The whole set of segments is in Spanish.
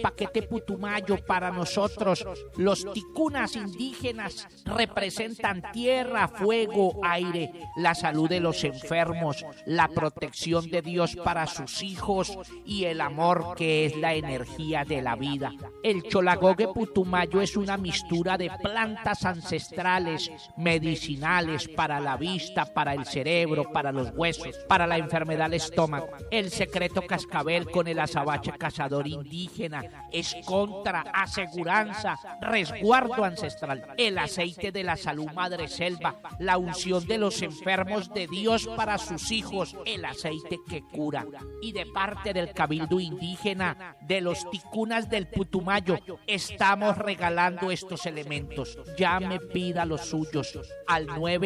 paquete Putumayo para nosotros, los ticunas indígenas, representan tierra, fuego, aire, la salud de los enfermos, la protección de Dios para sus hijos y el amor que es la energía de la vida. El cholagogue Putumayo es una mixtura de plantas ancestrales, medicinales para la vista, para el cerebro, para los huesos, para la enfermedad del estómago. El secreto cascabel con el azabache cazador indígena es contra, aseguranza, resguardo ancestral. El aceite de la salud madre selva, la unción de los enfermos de Dios para sus hijos, el aceite que cura. Y de parte del cabildo indígena, de los ticunas del Putumayo, estamos regalando estos elementos. Llame, pida los suyos al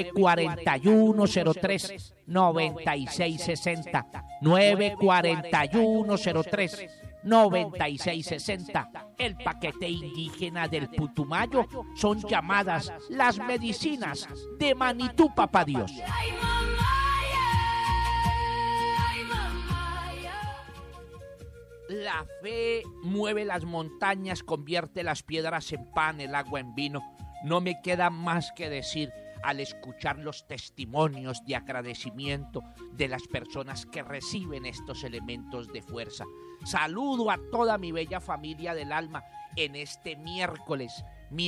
941-03-9660, 941-03-9660. El paquete indígena del Putumayo son llamadas las medicinas de Manitú, papá Dios. La fe mueve las montañas, convierte las piedras en pan, el agua en vino. No me queda más que decir al escuchar los testimonios de agradecimiento de las personas que reciben estos elementos de fuerza. Saludo a toda mi bella familia del alma en este miércoles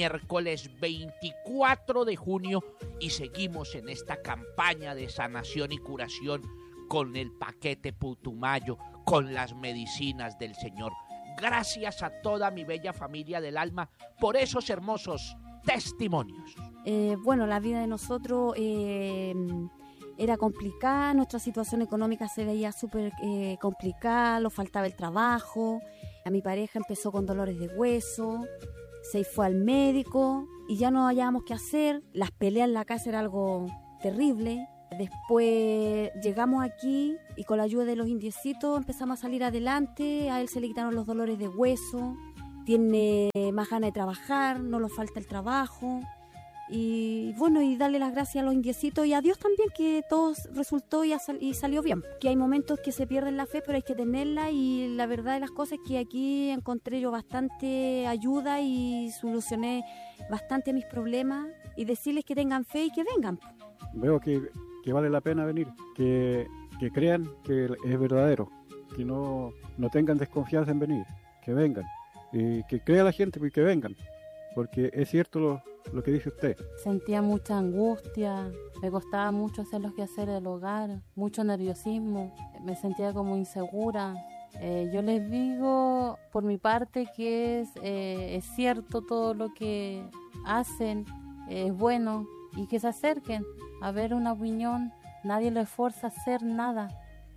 24 de junio, y seguimos en esta campaña de sanación y curación con el paquete Putumayo, con las medicinas del Señor. Gracias a toda mi bella familia del alma por esos hermosos testimonios. Bueno, la vida de nosotros era complicada, nuestra situación económica se veía súper complicada, nos faltaba el trabajo, a mi pareja empezó con dolores de hueso, se fue al médico y ya no hallábamos qué hacer, las peleas en la casa era algo terrible. Después llegamos aquí y con la ayuda de los indiecitos empezamos a salir adelante, a él se le quitaron los dolores de hueso, tiene más ganas de trabajar, no nos falta el trabajo. Y bueno, y darle las gracias a los indiecitos y a Dios también, que todo resultó y salió bien. Que hay momentos que se pierden la fe, pero hay que tenerla, y la verdad de las cosas es que aquí encontré yo bastante ayuda y solucioné bastante mis problemas, y decirles que tengan fe y que vengan. Veo que vale la pena venir, que crean que es verdadero, que no tengan desconfianza en venir, que vengan, y que crea la gente y que vengan, porque es cierto lo que dice usted. Sentía mucha angustia, me costaba mucho hacer los quehaceres del hogar, mucho nerviosismo, me sentía como insegura. Yo les digo por mi parte que es cierto todo lo que hacen, es bueno, y que se acerquen a ver una opinión, nadie les fuerza a hacer nada.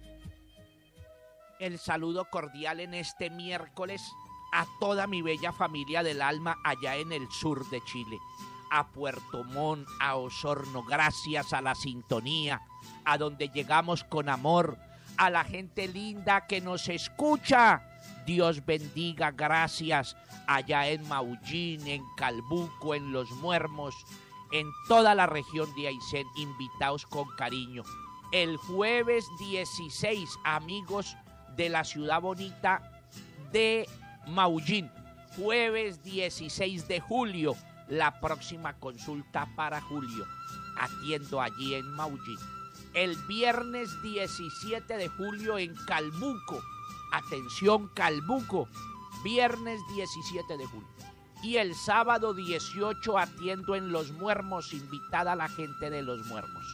El saludo cordial en este miércoles a toda mi bella familia del alma allá en el sur de Chile, a Puerto Montt, a Osorno, gracias a la sintonía, a donde llegamos con amor, a la gente linda que nos escucha. Dios bendiga, gracias, allá en Maullín, en Calbuco, en Los Muermos, en toda la región de Aysén, invitados con cariño. El jueves 16, amigos de la ciudad bonita de Maullín, jueves 16 de julio, la próxima consulta para julio, atiendo allí en Maullín. El viernes 17 de julio en Calbuco, atención Calbuco, viernes 17 de julio. Y el sábado 18 atiendo en Los Muermos, invitada a la gente de Los Muermos.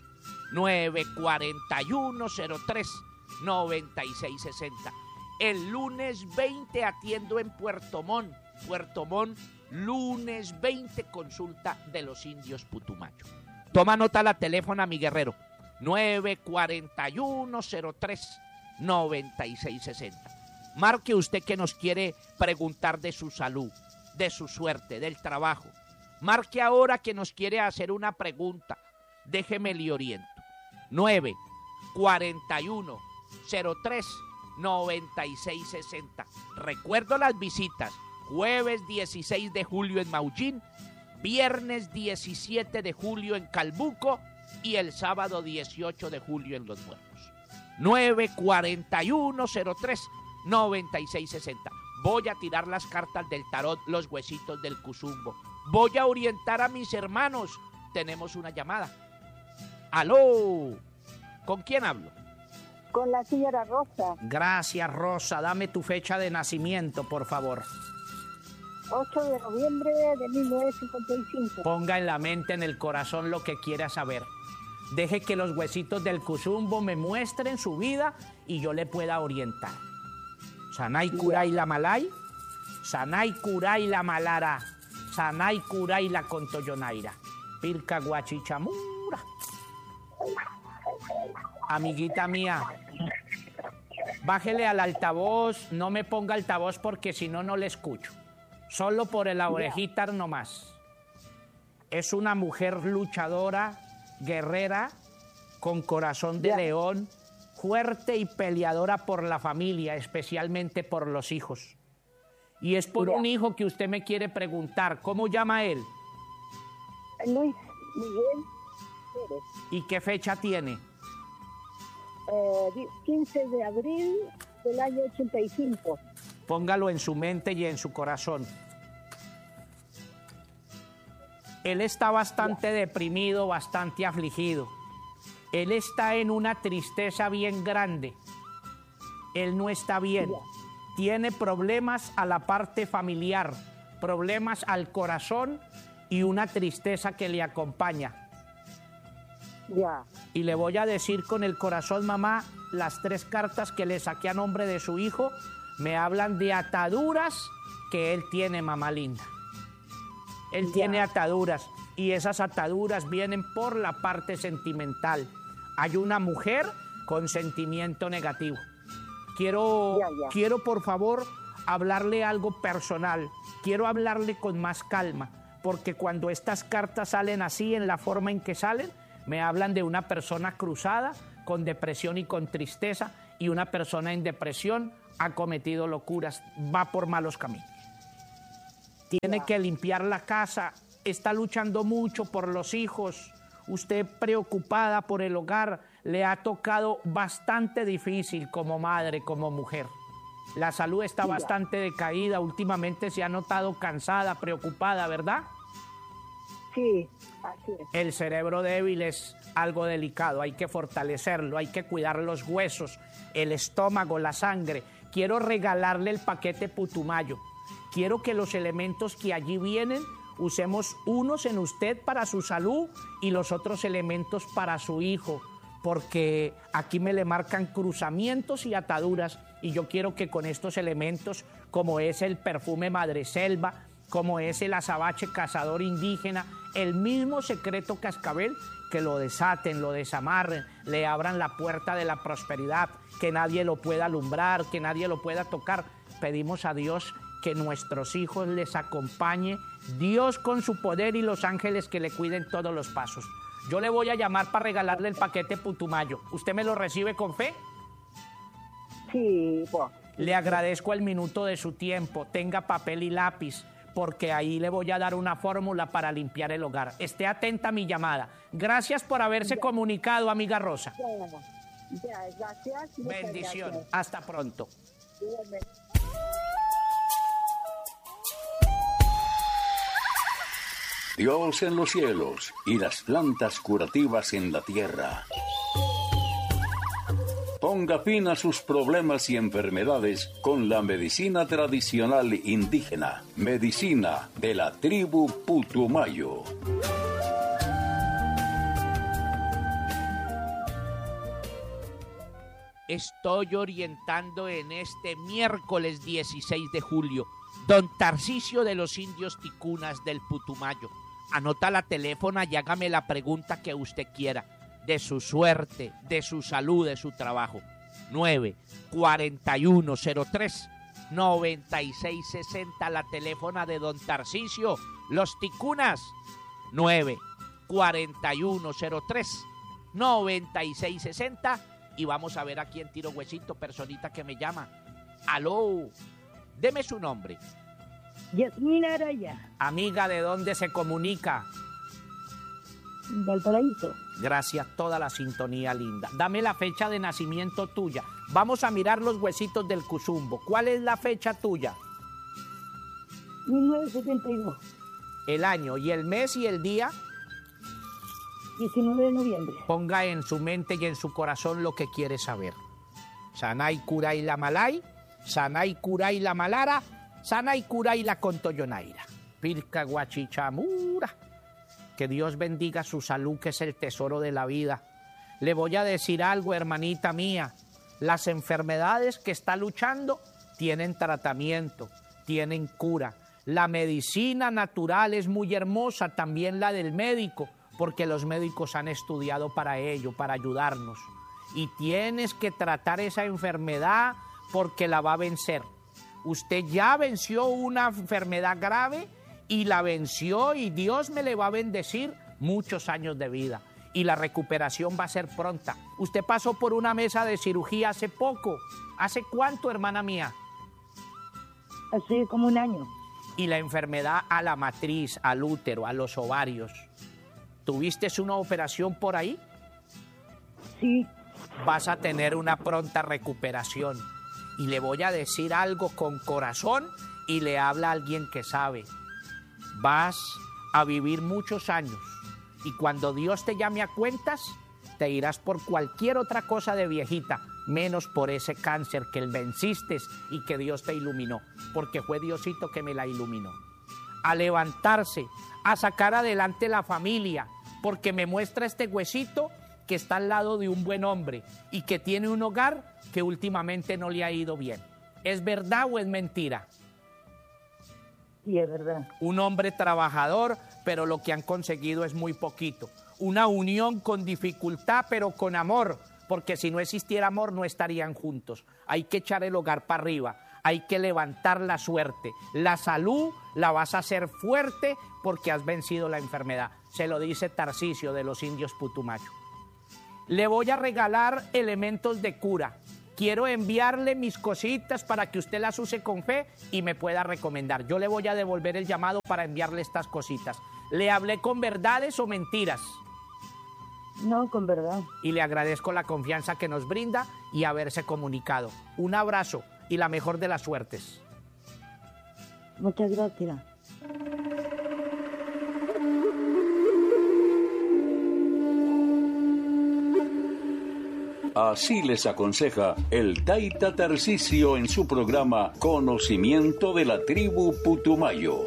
941-03-9660. El lunes 20 atiendo en Puerto Montt, lunes 20 consulta de los indios Putumayo. Toma nota la teléfono a mi guerrero, 941-03-9660. Marque usted que nos quiere preguntar de su salud, de su suerte, del trabajo. Marque ahora que nos quiere hacer una pregunta. Déjeme le oriento. 941-03-9660. Recuerdo las visitas. Jueves 16 de julio en Maullín, viernes 17 de julio en Calbuco y el sábado 18 de julio en Los Muertos. 941-03-9660. Voy a tirar las cartas del tarot, los huesitos del cuzumbo. Voy a orientar a mis hermanos. Tenemos una llamada. ¡Aló! ¿Con quién hablo? Con la señora Rosa. Gracias, Rosa. Dame tu fecha de nacimiento, por favor. 8 de noviembre de 1955. Ponga en la mente, en el corazón, lo que quiera saber. Deje que los huesitos del cuzumbo me muestren su vida y yo le pueda orientar. Sanay Kuray la Malay, Sanay Kuray la Malara, Sanay Kuray la Contoyonaira, Pilca Guachichamura. Amiguita mía, bájele al altavoz, no me ponga altavoz porque si no, no le escucho. Solo por la orejita nomás. Es una mujer luchadora, guerrera, con corazón de león, fuerte y peleadora por la familia, especialmente por los hijos. Y es por un hijo que usted me quiere preguntar, ¿cómo llama él? Luis Miguel Pérez. ¿Y qué fecha tiene? 15 de abril del año 85. Póngalo en su mente y en su corazón. Él está bastante deprimido, bastante afligido. Él está en una tristeza bien grande. Él no está bien. Tiene problemas a la parte familiar, problemas al corazón y una tristeza que le acompaña. Y le voy a decir con el corazón, mamá, las 3 cartas que le saqué a nombre de su hijo me hablan de ataduras que él tiene, mamá linda. Él tiene ataduras y esas ataduras vienen por la parte sentimental. Hay una mujer con sentimiento negativo. Quiero por favor hablarle algo personal. Quiero hablarle con más calma, porque cuando estas cartas salen así, en la forma en que salen, me hablan de una persona cruzada, con depresión y con tristeza, y una persona en depresión ha cometido locuras, va por malos caminos. Tiene que limpiar la casa, está luchando mucho por los hijos, usted preocupada por el hogar, le ha tocado bastante difícil como madre, como mujer. La salud está bastante decaída, últimamente se ha notado cansada, preocupada, ¿verdad? Sí, así es. El cerebro débil es algo delicado, hay que fortalecerlo, hay que cuidar los huesos, el estómago, la sangre. Quiero regalarle el paquete Putumayo. Quiero que los elementos que allí vienen, usemos unos en usted para su salud y los otros elementos para su hijo, porque aquí me le marcan cruzamientos y ataduras y yo quiero que con estos elementos, como es el perfume madreselva, como es el azabache cazador indígena, el mismo secreto cascabel, que lo desaten, lo desamarren, le abran la puerta de la prosperidad, que nadie lo pueda alumbrar, que nadie lo pueda tocar. Pedimos a Dios que nuestros hijos les acompañe, Dios con su poder y los ángeles que le cuiden todos los pasos. Yo le voy a llamar para regalarle el paquete Putumayo. ¿Usted me lo recibe con fe? Sí, pues. Le agradezco el minuto de su tiempo. Tenga papel y lápiz, porque ahí le voy a dar una fórmula para limpiar el hogar. Esté atenta a mi llamada. Gracias por haberse comunicado, amiga Rosa. Gracias. Bendición. Gracias. Hasta pronto. Igualmente. Dios en los cielos y las plantas curativas en la tierra. Ponga fin a sus problemas y enfermedades con la medicina tradicional indígena, medicina de la tribu Putumayo. Estoy orientando en este miércoles 16 de julio, don Tarcisio de los indios ticunas del Putumayo. Anota la teléfono y hágame la pregunta que usted quiera, de su suerte, de su salud, de su trabajo. 9-4103-9660, la teléfono de don Tarcisio, los ticunas. 9-4103-9660. Y vamos a ver a quién tiro huesito, personita que me llama. Aló, deme su nombre. Yasmina Araya. Amiga, ¿de dónde se comunica? Valparaíso. Gracias, toda la sintonía linda. Dame la fecha de nacimiento tuya. Vamos a mirar los huesitos del cuzumbo. ¿Cuál es la fecha tuya? 1972. El año y el mes y el día. 19 de noviembre. Ponga en su mente y en su corazón lo que quiere saber. Sanay Kuray la Malay, Sanay Kuray la Malara, Sanay Kuray la Contoyonaira. Pirca Guachichamura. Que Dios bendiga su salud, que es el tesoro de la vida. Le voy a decir algo, hermanita mía. Las enfermedades que está luchando tienen tratamiento, tienen cura. La medicina natural es muy hermosa, también la del médico, porque los médicos han estudiado para ello, para ayudarnos. Y tienes que tratar esa enfermedad porque la va a vencer. Usted ya venció una enfermedad grave y la venció y Dios me le va a bendecir muchos años de vida. Y la recuperación va a ser pronta. Usted pasó por una mesa de cirugía hace poco. ¿Hace cuánto, hermana mía? Hace como un año. Y la enfermedad a la matriz, al útero, a los ovarios. ¿Tuviste una operación por ahí? Sí. Vas a tener una pronta recuperación. Y le voy a decir algo con corazón y le habla a alguien que sabe. Vas a vivir muchos años. Y cuando Dios te llame a cuentas, te irás por cualquier otra cosa de viejita, menos por ese cáncer que venciste y que Dios te iluminó, porque fue Diosito que me la iluminó. A levantarse, a sacar adelante la familia, porque me muestra este huesito que está al lado de un buen hombre y que tiene un hogar que últimamente no le ha ido bien. ¿Es verdad o es mentira? Sí, es verdad. Un hombre trabajador, pero lo que han conseguido es muy poquito. Una unión con dificultad, pero con amor, porque si no existiera amor no estarían juntos. Hay que echar el hogar para arriba, hay que levantar la suerte. La salud la vas a hacer fuerte porque has vencido la enfermedad. Se lo dice Tarcisio de los indios Putumayo. Le voy a regalar elementos de cura. Quiero enviarle mis cositas para que usted las use con fe y me pueda recomendar. Yo le voy a devolver el llamado para enviarle estas cositas. ¿Le hablé con verdades o mentiras? No, con verdad. Y le agradezco la confianza que nos brinda y haberse comunicado. Un abrazo y la mejor de las suertes. Muchas gracias. Así les aconseja el Taita Tarcisio en su programa Conocimiento de la Tribu Putumayo.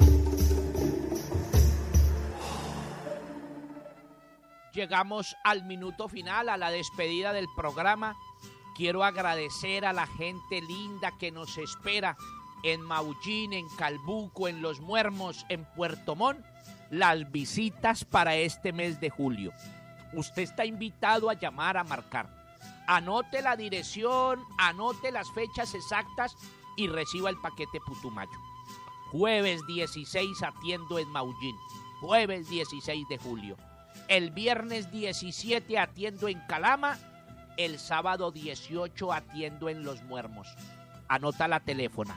Llegamos al minuto final, a la despedida del programa. Quiero agradecer a la gente linda que nos espera en Maullín, en Calbuco, en Los Muermos, en Puerto Montt, las visitas para este mes de julio. Usted está invitado a llamar, a marcar. Anote la dirección, anote las fechas exactas y reciba el paquete Putumayo. Jueves 16 atiendo en Maullín, jueves 16 de julio. El viernes 17 atiendo en Calama, el sábado 18 atiendo en Los Muermos. Anota la teléfona,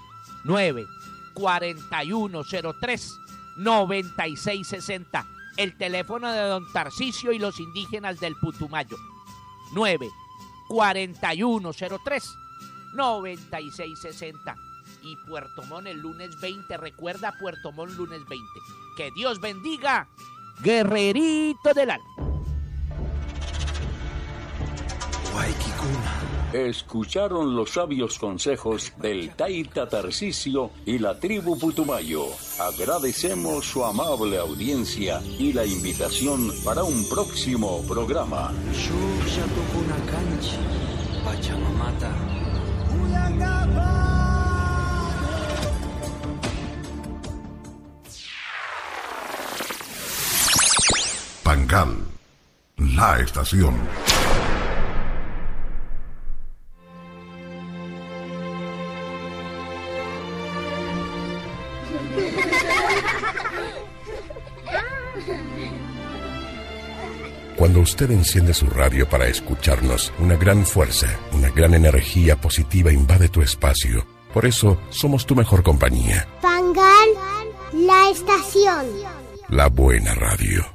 94103-9660. El teléfono de don Tarcisio y los indígenas del Putumayo. 94103-9660. Y Puerto Montt el lunes 20. Recuerda, Puerto Montt lunes 20. Que Dios bendiga, guerrerito del alma. Escucharon los sabios consejos del Taita Tarcisio y la tribu Putumayo. Agradecemos su amable audiencia y la invitación para un próximo programa. Pangal, la estación. Cuando usted enciende su radio para escucharnos, una gran fuerza, una gran energía positiva invade tu espacio. Por eso, somos tu mejor compañía. Pangal, la estación. La buena radio.